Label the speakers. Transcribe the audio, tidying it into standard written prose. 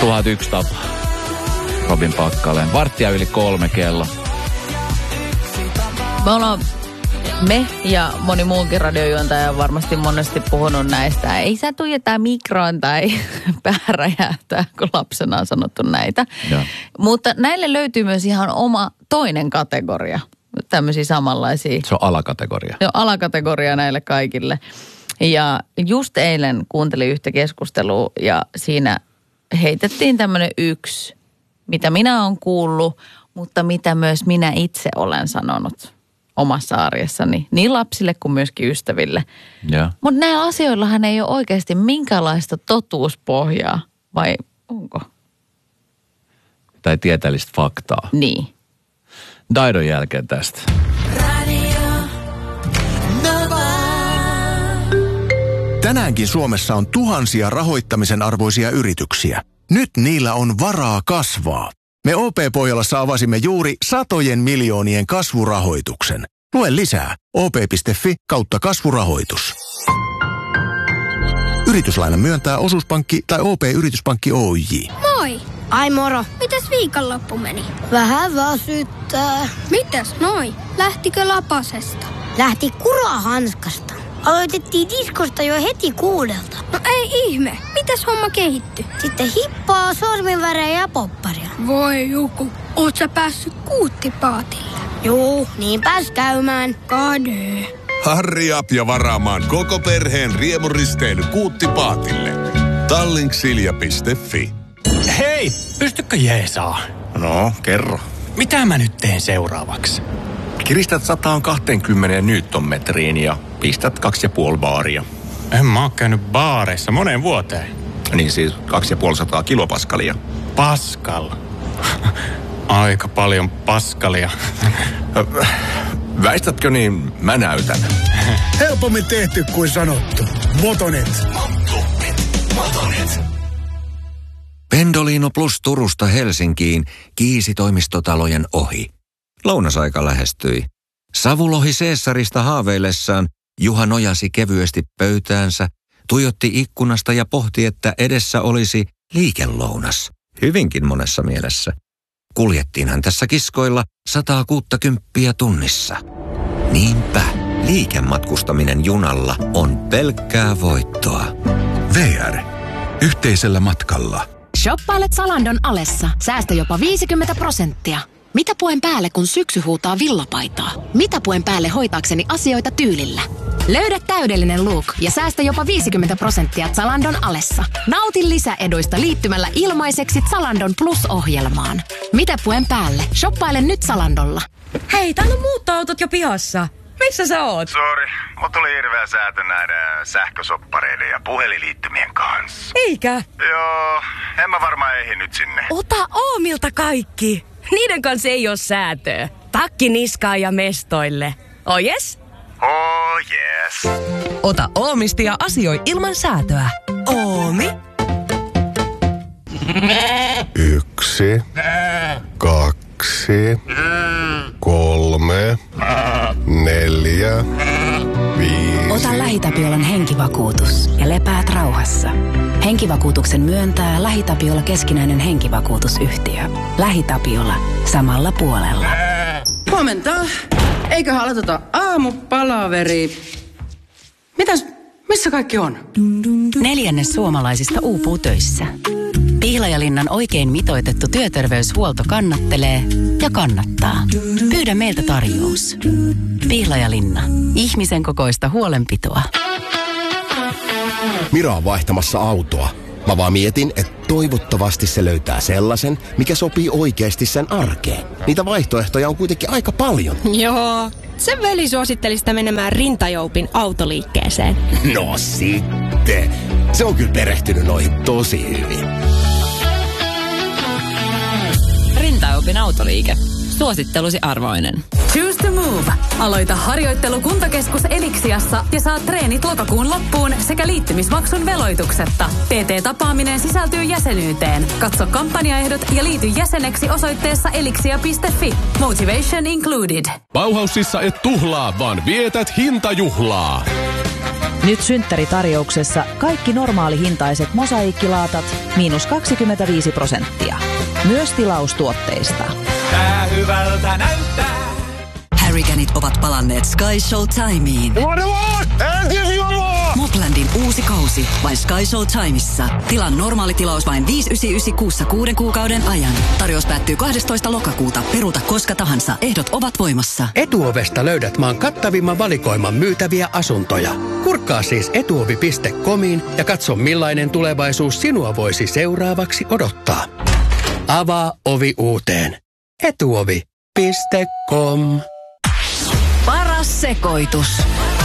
Speaker 1: 1001 tapa. Robin Pakkaleen. 2:03 kello.
Speaker 2: Me ja moni muukin radiojuontaja on varmasti monesti puhunut näistä. Ei sä tuijeta mikroon tai pää räjähtää, kun lapsena on sanottu näitä.
Speaker 1: Ja.
Speaker 2: Mutta näille löytyy myös ihan oma toinen kategoria. Tämmöisiä samanlaisia.
Speaker 1: Se on alakategoria.
Speaker 2: Se on alakategoria näille kaikille. Ja just eilen kuuntelin yhtä keskustelua ja siinä heitettiin tämmöinen yksi, mitä minä olen kuullut, mutta mitä myös minä itse olen sanonut omassa arjessani, niin lapsille kuin myöskin ystäville. Mutta näillä asioillahan ei ole oikeasti minkäänlaista totuuspohjaa, vai onko?
Speaker 1: Tai tieteellistä faktaa.
Speaker 2: Niin.
Speaker 1: Daidon jälkeen tästä.
Speaker 3: Tänäänkin Suomessa on tuhansia rahoittamisen arvoisia yrityksiä. Nyt niillä on varaa kasvaa. Me OP-Pohjolassa avasimme juuri satojen miljoonien kasvurahoituksen. Lue lisää op.fi/kasvurahoitus. Yrityslainan myöntää Osuuspankki tai OP-yrityspankki Oyj.
Speaker 4: Moi! Ai moro! Mites viikonloppu meni? Vähän väsyttää. Mitäs noi? Lähtikö lapasesta? Lähti kurahanskasta. Aloitettiin diskosta jo heti 6. No ei ihme. Mitäs homma kehittyi? Sitten hippaa, sorminvärejä ja popparia. Voi joku. Oot sä päässyt kuuttipaatille? Juu, niin pääs käymään. Kade.
Speaker 5: Harri up ja varaamaan koko perheen riemuristeily Kuuttipaatille. Tallinksilja.fi.
Speaker 6: Hei, pystykö jeesaa?
Speaker 7: No, kerro.
Speaker 6: Mitä mä nyt teen seuraavaksi?
Speaker 7: Kiristät 120 newtonmetriin ja pistät 2,5 baaria.
Speaker 6: En mä oo käynyt baareissa moneen vuoteen.
Speaker 7: Niin siis 250 kilopaskalia.
Speaker 6: Paskal. Aika paljon paskalia.
Speaker 7: Väistätkö niin, mä näytän.
Speaker 8: Helpommin tehty kuin sanottu. Motonet.
Speaker 9: Pendolino Plus Turusta Helsinkiin kiisi toimistotalojen ohi. Lounasaika lähestyi. Savulohi Caesarista haaveillessaan Juha nojasi kevyesti pöytäänsä, tuijotti ikkunasta ja pohti, että edessä olisi liikelounas. Hyvinkin monessa mielessä. Kuljettiinhan tässä kiskoilla 160 tunnissa. Niinpä, liikematkustaminen junalla on pelkkää voittoa.
Speaker 10: VR. Yhteisellä matkalla.
Speaker 11: Shoppailet Zalandon alessa. Säästä jopa 50%. Mitä puen päälle, kun syksy huutaa villapaitaa? Mitä puen päälle hoitaakseni asioita tyylillä? Löydä täydellinen look ja säästä jopa 50% Zalandon alessa. Nauti lisäeduista liittymällä ilmaiseksi Zalandon Plus-ohjelmaan. Mitä puen päälle? Shoppaile nyt Zalandolla.
Speaker 12: Hei, täällä on muuttoautot jo pihassa. Missä sä oot?
Speaker 13: Sori, mut tuli hirveä säätö näiden sähkösoppareiden ja puhelinliittymien kanssa.
Speaker 12: Eikä?
Speaker 13: Joo, en mä varmaan ehdi nyt sinne.
Speaker 12: Ota Oomilta kaikki. Niiden kanssa ei oo säätöä. Takki niskaan ja mestoille. Oh yes?
Speaker 13: Oh yes.
Speaker 12: Ota Oomista ja asioi ilman säätöä. Oomi.
Speaker 5: 1, 2, 3, 4, 5.
Speaker 11: Ota LähiTapiolan henkivakuutus ja lepäät rauhassa. Henkivakuutuksen myöntää LähiTapiola keskinäinen henkivakuutusyhtiö. LähiTapiola. Samalla puolella.
Speaker 14: Huomenta. Eiköhän aloiteta aamupalaveri. Missä kaikki on?
Speaker 11: 4 suomalaisista uupuu töissä. Pihlajalinnan oikein mitoitettu työterveyshuolto kannattelee ja kannattaa. Pyydä meiltä tarjous. Pihlajalinna. Ihmisen kokoista huolenpitoa.
Speaker 15: Mira on vaihtamassa autoa. Mä vaan mietin, että toivottavasti se löytää sellaisen, mikä sopii oikeasti sen arkeen. Niitä vaihtoehtoja on kuitenkin aika paljon.
Speaker 16: Joo. Sen veli suositteli sitä menemään Rintajoupin autoliikkeeseen.
Speaker 15: No sitten. Se on kyllä perehtynyt noihin tosi hyvin.
Speaker 17: Rintajoupin autoliike. Suosittelusi arvoinen.
Speaker 18: Choose to move. Aloita harjoittelu Kuntakeskus Elixiassa ja saa treenit lokakuun loppuun sekä liittymismaksun veloituksetta. PT-tapaaminen sisältyy jäsenyyteen. Katso kampanjaehdot ja liity jäseneksi osoitteessa elixia.fi. Motivation included.
Speaker 19: Bauhausissa et tuhlaa, vaan vietät hintajuhlaa. Nyt synttäritarjouksessa kaikki normaalihintaiset mosaikkilaatat -25%. Myös tilaustuotteista.
Speaker 20: Tää hyvältä näyttää.
Speaker 21: Harriganit ovat palanneet Sky Showtimeen. Moplandin uusi kausi vain Sky Showtimeissa. Tilan normaali tilaus vain 5,99 kuussa 6 kuukauden ajan. Tarjous päättyy 12. lokakuuta. Peruuta koska tahansa. Ehdot ovat voimassa.
Speaker 22: Etuovesta löydät maan kattavimman valikoiman myytäviä asuntoja. Kurkkaa siis etuovi.comiin ja katso millainen tulevaisuus sinua voisi seuraavaksi odottaa. Avaa ovi uuteen. Etuovi.com.
Speaker 11: Paras sekoitus.